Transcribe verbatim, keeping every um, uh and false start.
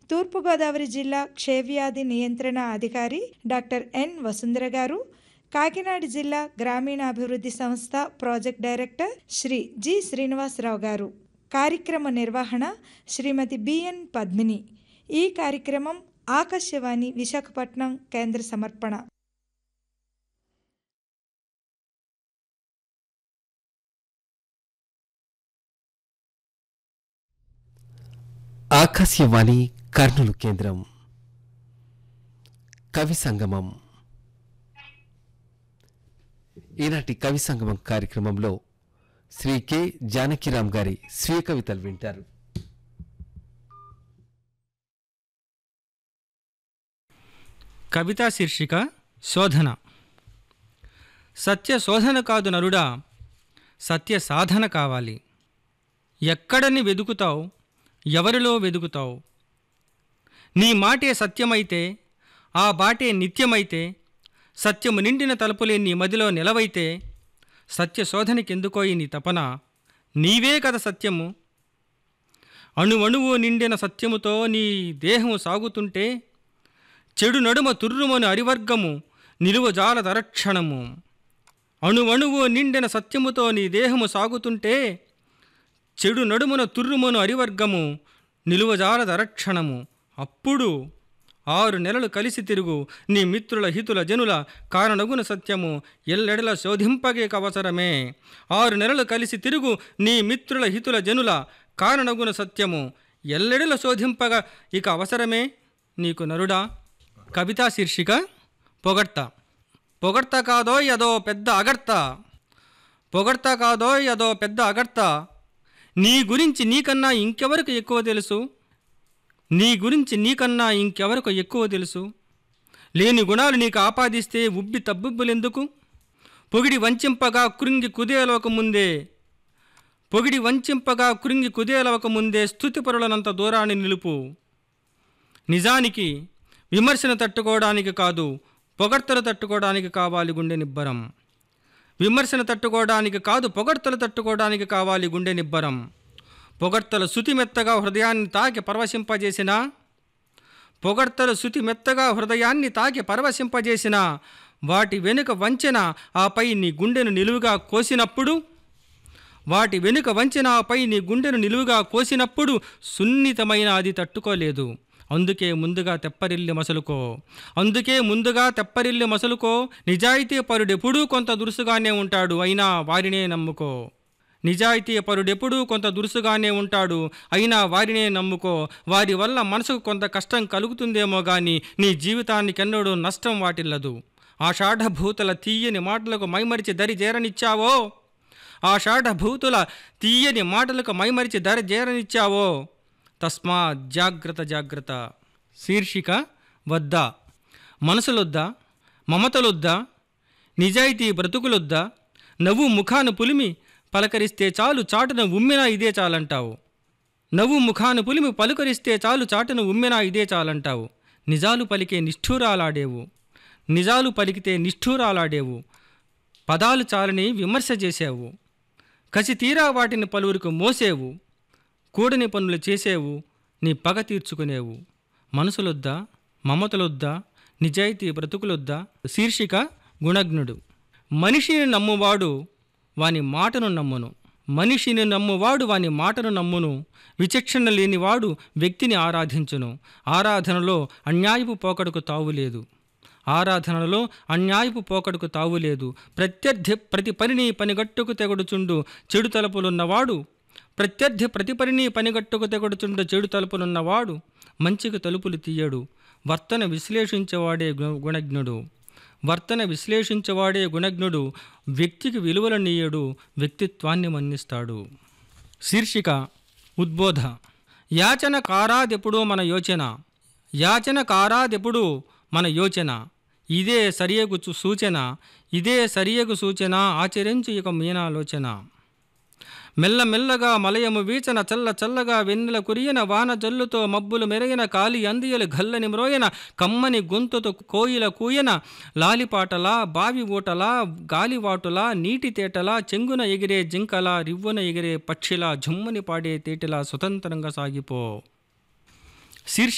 తూర్పుగోదావరి జిల్లా క్షయవ్యాధి నియంత్రణ అధికారి డాక్టర్ ఎన్ వసుంధర గారు, కాకినాడ జిల్లా గ్రామీణాభివృద్ధి సంస్థ project director Shri G Srinivasarao గారు. కార్యక్రమ నిర్వహణ శ్రీమతి బిఎన్ పద్మిని. ఈ కార్యక్రమం ఆకాశవాణి విశాఖపట్నం కేంద్ర సమర్పణ. ఆకాశవాణి కర్నూలు కేంద్రం. కవి సంగమం. ఈనాటి కవి సంగమం కార్యక్రమంలో శ్రీ కె జానకిరామ్ గారి స్వీయ కవితలు వింటారు. కవితా శీర్షిక శోధన. సత్య శోధన కాదు నరుడా, సత్య సాధన కావాలి. ఎక్కడని వెదుకుతావు, ఎవరిలో వెదుకుతావు? నీ మాటే సత్యమైతే, ఆ బాటే నిత్యమైతే, సత్యము నిండిన తలుపులే నీ మదిలో నిలవైతే, సత్య శోధనకెందుకోయి నీ తపన? నీవే కథ సత్యము. అణువణువు నిండిన సత్యముతో నీ దేహము సాగుతుంటే, చెడు నడుమ తుర్రుమను అరివర్గము నిలువజాల దరక్షణము. అణువణువు నిండిన సత్యముతో నీ దేహము సాగుతుంటే, చెడు నడుమున తుర్రుమను అరివర్గము నిలువజాల దరక్షణము. అప్పుడు ఆరు నెలలు కలిసి తిరుగు నీ మిత్రుల హితుల జనుల కారణగుణ సత్యము ఎల్లెడల శోధింపగే కవసరమే. ఆరు నెలలు కలిసి తిరుగు నీ మిత్రుల హితుల జనుల కారణగుణ సత్యము ఎల్లెడల శోధింపగా ఇక అవసరమే నీకు నరుడా. కవితా శీర్షిక పొగడ్త. పొగడ్త కాదోయ్ అదో పెద్ద అగర్త, పొగడ్త కాదోయ్ అదో పెద్ద అగర్త. నీ గురించి నీకన్నా ఇంకెవరికి ఎక్కువ తెలుసు, నీ గురించి నీకన్నా ఇంకెవరికి ఎక్కువ తెలుసు. లేని గుణాలు నీకు ఆపాదిస్తే ఉబ్బి తబ్బుబ్బులెందుకు? పొగిడి వంచింపగా కృంగి కుదేలవక ముందే, పొగిడి వంచింపగా కృంగి కుదేలవక ముందే స్తుతిపరులనంత దూరాన్ని నిలుపు. నిజానికి విమర్శను తట్టుకోవడానికి కాదు, పొగడ్తలు తట్టుకోవడానికి కావాలి గుండె నిబ్బరం. విమర్శను తట్టుకోవడానికి కాదు, పొగడ్తలు తట్టుకోవడానికి కావాలి గుండె నిబ్బరం. పొగడ్తలు శృతి మెత్తగా హృదయాన్ని తాకి పరవశింపజేసిన, పొగడ్తలు శృతి మెత్తగా హృదయాన్ని తాకి పరవశింపజేసిన, వాటి వెనుక వంచెన ఆపై నీ గుండెను నిలువుగా కోసినప్పుడు, వాటి వెనుక వంచెన ఆపై నీ గుండెను నిలువుగా కోసినప్పుడు సున్నితమైన అది తట్టుకోలేదు. అందుకే ముందుగా తెప్పరిల్లి మసలుకో, అందుకే ముందుగా తెప్పరిల్లి మసలుకో. నిజాయితీ పరుడెప్పుడూ కొంత దురుసుగానే ఉంటాడు, అయినా వారినే నమ్ముకో. నిజాయితీ పరుడెప్పుడూ కొంత దురుసుగానే ఉంటాడు, అయినా వారినే నమ్ముకో. వారి వల్ల మనసుకు కొంత కష్టం కలుగుతుందేమో గాని నీ జీవితానికెన్నడూ నష్టం వాటిల్లదు. ఆషాఢభూతుల తీయని మాటలకు మైమరిచి దరి చేరనిచ్చావో, ఆషాఢభూతుల తీయని మాటలకు మైమరిచి దరి చేరనిచ్చావో, తస్మా జాగ్రత్త జాగ్రత్త. శీర్షిక వద్దా. మనసులొద్దా, మమతలొద్దా, నిజాయితీ బ్రతుకులొద్దా. నవ్వు ముఖాను పులిమి పలకరిస్తే చాలు, చాటున ఉమ్మినా ఇదే చాలంటావు. నవ్వు ముఖాను పులిమి పలుకరిస్తే చాలు, చాటున ఉమ్మినా ఇదే చాలంటావు. నిజాలు పలికే నిష్ఠూరాలాడేవు, నిజాలు పలికితే నిష్ఠూరాలాడేవు. పదాలు చాలని విమర్శ చేసావు, కసి తీరా వాటిని పలువురికి మోసేవు. కూడని పనులు చేసేవు, నీ పగ తీర్చుకునేవు. మనసులొద్దా, మమతలొద్దా, నిజాయితీ బ్రతుకులొద్దా. శీర్షిక గుణజ్ఞుడు. మనిషిని నమ్మువాడు వాని మాటను నమ్మును, మనిషిని నమ్మువాడు వాని మాటను నమ్మును. విచక్షణ లేనివాడు వ్యక్తిని ఆరాధించును. ఆరాధనలో అన్యాయపు పోకడకు తావులేదు, ఆరాధనలో అన్యాయపు పోకడకు తావులేదు. ప్రత్యర్థి ప్రతి పనిని పనిగట్టుకు తెగడుచుండు చెడు తలపులున్నవాడు, ప్రత్యర్థి ప్రతి పనిని పనిగట్టుకు తెగడుచుండు చెడు తలుపులున్నవాడు మంచికి తలుపులు తీయడు. వర్తన విశ్లేషించేవాడే గుణజ్ఞుడు, వర్తన విశ్లేషించేవాడే గుణజ్ఞుడు. వ్యక్తికి విలువలనీయడు, వ్యక్తిత్వాన్ని మన్నిస్తాడు. శీర్షిక ఉద్బోధ. యాచన కారాదెప్పుడు మన యోచన, యాచన కారాదెప్పుడు మన యోచన. ఇదే సరియగు సూచన, ఇదే సరియగు సూచన, ఆచరించు ఇక మీనాలోచన. మెల్లమెల్లగా మలయము వీచన, చల్ల చల్లగా వెన్నెల కురియన, వాన జల్లుతో మబ్బులు మెరగిన, కాలి అందియలు గల్లని మ్రోయన, కమ్మని గొంతుతో కోయిల కూయన, లాలిపాటలా బావి ఊటలా గాలివాటులా నీటి తేటలా, చెంగున ఎగిరే జింకలా రివ్వున ఎగిరే పక్షిలా, జుమ్మని పాడే తేటిలా స్వతంత్రంగా సాగిపో. శీర్ష